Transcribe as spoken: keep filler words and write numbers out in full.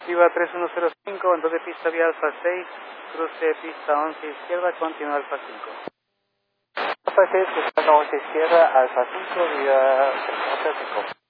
Viva tres uno cero cinco, entonces pista vía Alfa seis, cruce pista once izquierda, continúa Alfa cinco. Alfa seis, pista once izquierda, Alfa cinco, vía once cinco.